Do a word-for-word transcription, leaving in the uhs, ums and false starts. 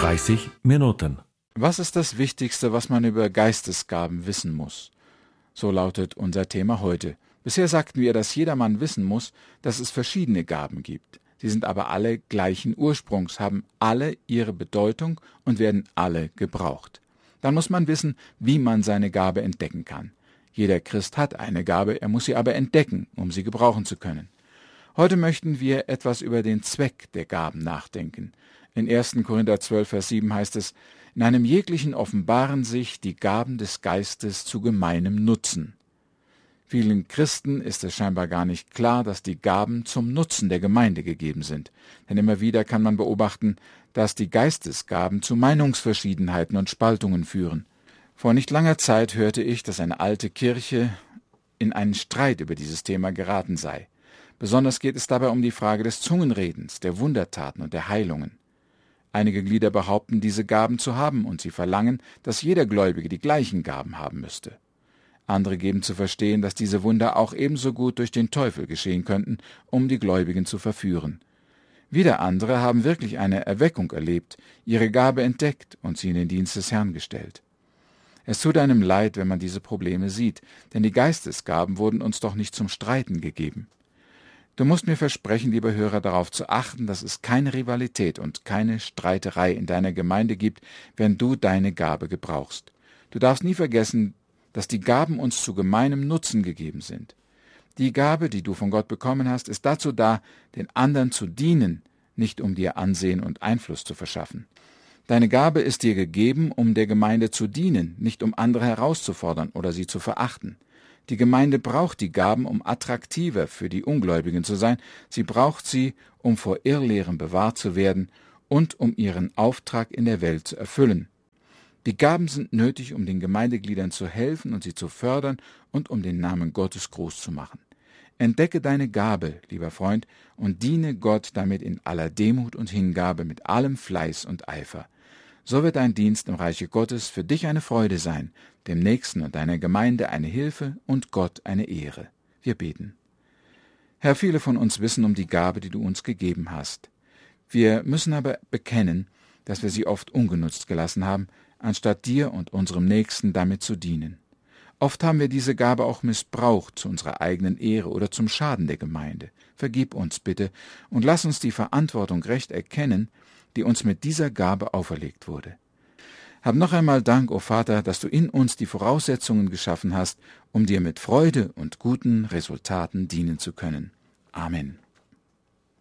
dreißig Minuten. Was ist das Wichtigste, was man über Geistesgaben wissen muss? So lautet unser Thema heute. Bisher sagten wir, dass jedermann wissen muss, dass es verschiedene Gaben gibt. Sie sind aber alle gleichen Ursprungs, haben alle ihre Bedeutung und werden alle gebraucht. Dann muss man wissen, wie man seine Gabe entdecken kann. Jeder Christ hat eine Gabe, er muss sie aber entdecken, um sie gebrauchen zu können. Heute möchten wir etwas über den Zweck der Gaben nachdenken. In ersten Korinther zwölf, Vers sieben heißt es, in einem jeglichen offenbaren sich die Gaben des Geistes zu gemeinem Nutzen. Vielen Christen ist es scheinbar gar nicht klar, dass die Gaben zum Nutzen der Gemeinde gegeben sind. Denn immer wieder kann man beobachten, dass die Geistesgaben zu Meinungsverschiedenheiten und Spaltungen führen. Vor nicht langer Zeit hörte ich, dass eine alte Kirche in einen Streit über dieses Thema geraten sei. Besonders geht es dabei um die Frage des Zungenredens, der Wundertaten und der Heilungen. Einige Glieder behaupten, diese Gaben zu haben, und sie verlangen, dass jeder Gläubige die gleichen Gaben haben müsste. Andere geben zu verstehen, dass diese Wunder auch ebenso gut durch den Teufel geschehen könnten, um die Gläubigen zu verführen. Wieder andere haben wirklich eine Erweckung erlebt, ihre Gabe entdeckt und sie in den Dienst des Herrn gestellt. Es tut einem leid, wenn man diese Probleme sieht, denn die Geistesgaben wurden uns doch nicht zum Streiten gegeben. Du musst mir versprechen, lieber Hörer, darauf zu achten, dass es keine Rivalität und keine Streiterei in deiner Gemeinde gibt, wenn du deine Gabe gebrauchst. Du darfst nie vergessen, dass die Gaben uns zu gemeinem Nutzen gegeben sind. Die Gabe, die du von Gott bekommen hast, ist dazu da, den anderen zu dienen, nicht um dir Ansehen und Einfluss zu verschaffen. Deine Gabe ist dir gegeben, um der Gemeinde zu dienen, nicht um andere herauszufordern oder sie zu verachten. Die Gemeinde braucht die Gaben, um attraktiver für die Ungläubigen zu sein. Sie braucht sie, um vor Irrlehren bewahrt zu werden und um ihren Auftrag in der Welt zu erfüllen. Die Gaben sind nötig, um den Gemeindegliedern zu helfen und sie zu fördern und um den Namen Gottes groß zu machen. Entdecke deine Gabe, lieber Freund, und diene Gott damit in aller Demut und Hingabe mit allem Fleiß und Eifer. So wird dein Dienst im Reiche Gottes für dich eine Freude sein, dem Nächsten und deiner Gemeinde eine Hilfe und Gott eine Ehre. Wir beten. Herr, viele von uns wissen um die Gabe, die du uns gegeben hast. Wir müssen aber bekennen, dass wir sie oft ungenutzt gelassen haben, anstatt dir und unserem Nächsten damit zu dienen. Oft haben wir diese Gabe auch missbraucht zu unserer eigenen Ehre oder zum Schaden der Gemeinde. Vergib uns bitte und lass uns die Verantwortung recht erkennen, die uns mit dieser Gabe auferlegt wurde. Hab noch einmal Dank, o Vater, dass du in uns die Voraussetzungen geschaffen hast, um dir mit Freude und guten Resultaten dienen zu können. Amen.